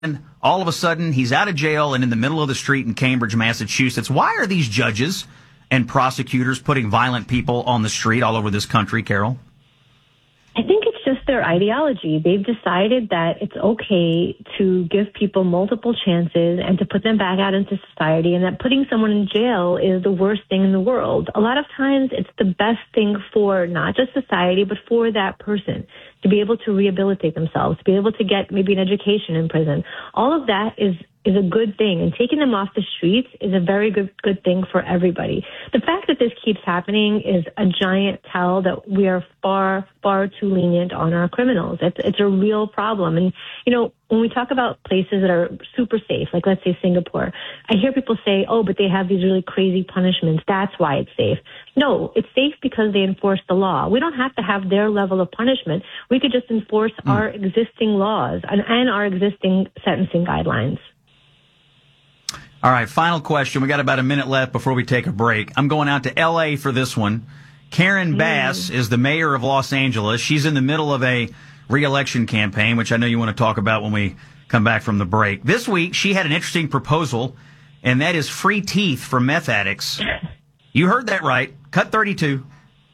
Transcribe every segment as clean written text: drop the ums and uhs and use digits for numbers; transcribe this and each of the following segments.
all of a sudden, he's out of jail and in the middle of the street in Cambridge, Massachusetts. Why are these judges and prosecutors putting violent people on the street all over this country, Carol? I think it's just their ideology. They've decided that it's okay to give people multiple chances and to put them back out into society, and that putting someone in jail is the worst thing in the world. A lot of times it's the best thing for not just society, but for that person to be able to rehabilitate themselves, to be able to get maybe an education in prison. All of that is a good thing, and taking them off the streets is a very good thing for everybody. The fact that this keeps happening is a giant tell that we are far too lenient on our criminals. It's a real problem. And, you know, when we talk about places that are super safe, like let's say Singapore, I hear people say, oh, but they have these really crazy punishments. That's why it's safe. No, it's safe because they enforce the law. We don't have to have their level of punishment. We could just enforce our existing laws and our existing sentencing guidelines. All right, final question. We got about a minute left before we take a break. I'm going out to L.A. for this one. Karen Bass is the mayor of Los Angeles. She's in the middle of a re-election campaign, which I know you want to talk about when we come back from the break. This week, she had an interesting proposal, and that is free teeth for meth addicts. You heard that right. Cut 32.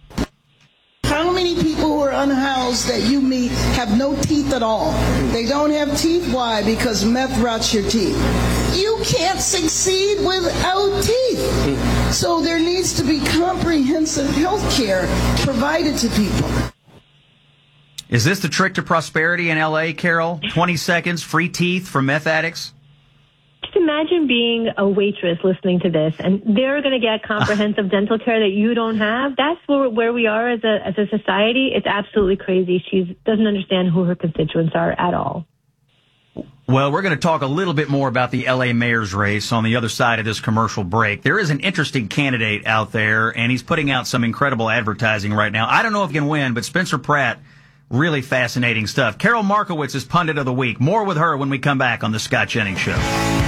How many people who are unhoused that you meet have no teeth at all? They don't have teeth. Why? Because meth rots your teeth. You can't succeed without teeth. So there needs to be comprehensive health care provided to people. Is this the trick to prosperity in L.A., Carol? 20 seconds, free teeth for meth addicts? Just imagine being a waitress listening to this, and they're going to get comprehensive dental care that you don't have. That's where we are as a society. It's absolutely crazy. She doesn't understand who her constituents are at all. Well, we're going to talk a little bit more about the L.A. mayor's race on the other side of this commercial break. There is an interesting candidate out there, and he's putting out some incredible advertising right now. I don't know if he can win, but Spencer Pratt, really fascinating stuff. Carol Markowitz is Pundit of the Week. More with her when we come back on The Scott Jennings Show.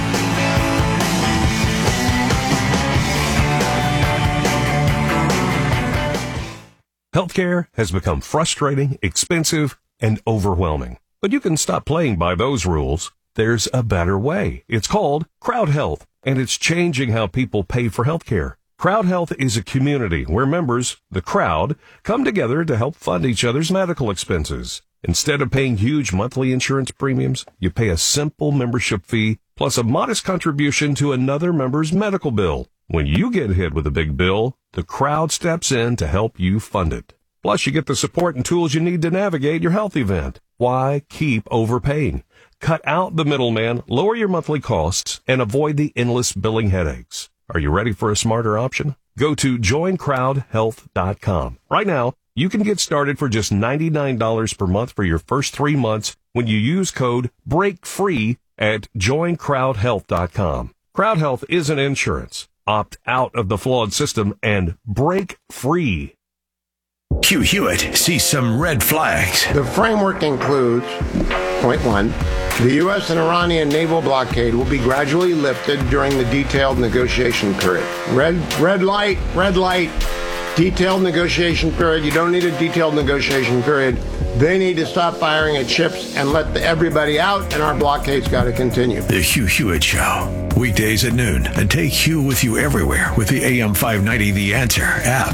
Healthcare has become frustrating, expensive, and overwhelming. But you can stop playing by those rules. There's a better way. It's called Crowd Health, and it's changing how people pay for healthcare. Crowd Health is a community where members, the crowd, come together to help fund each other's medical expenses. Instead of paying huge monthly insurance premiums, you pay a simple membership fee plus a modest contribution to another member's medical bill. When you get hit with a big bill, the crowd steps in to help you fund it. Plus, you get the support and tools you need to navigate your health event. Why keep overpaying? Cut out the middleman, lower your monthly costs, and avoid the endless billing headaches. Are you ready for a smarter option? Go to joincrowdhealth.com. Right now, you can get started for just $99 per month for your first 3 months when you use code BREAKFREE at joincrowdhealth.com. Crowd Health isn't insurance. Opt out of the flawed system and break free. Hugh Hewitt sees some red flags. The framework includes, point one, the U.S. and Iranian naval blockade will be gradually lifted during the detailed negotiation period. Red light, detailed negotiation period. You don't need a detailed negotiation period. They need to stop firing at ships and let everybody out, and our blockade's got to continue. The Hugh Hewitt Show, weekdays at noon, and take Hugh with you everywhere with the AM 590 The Answer app.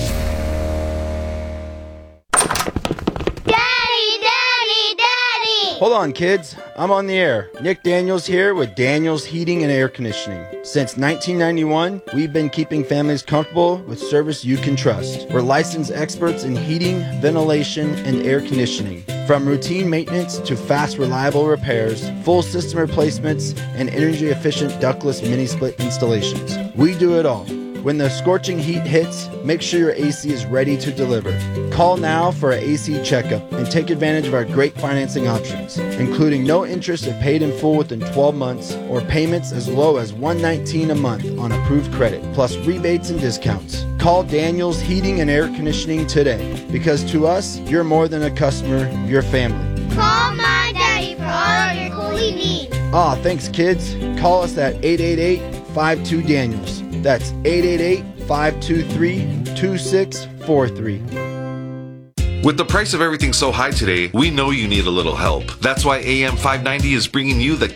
Hold on, kids. I'm on the air. Nick Daniels here with Daniels Heating and Air Conditioning. Since 1991, we've been keeping families comfortable with service you can trust. We're licensed experts in heating, ventilation, and air conditioning. From routine maintenance to fast, reliable repairs, full system replacements, and energy-efficient ductless mini-split installations. We do it all. When the scorching heat hits, make sure your AC is ready to deliver. Call now for an AC checkup and take advantage of our great financing options, including no interest if paid in full within 12 months or payments as low as $119 a month on approved credit, plus rebates and discounts. Call Daniels Heating and Air Conditioning today, because to us, you're more than a customer, you're family. Call my daddy for all of your cooling needs. Thanks, kids. Call us at 888-52-DANIELS. That's 888-523-2643. With the price of everything so high today, we know you need a little help. That's why AM 590 is bringing you the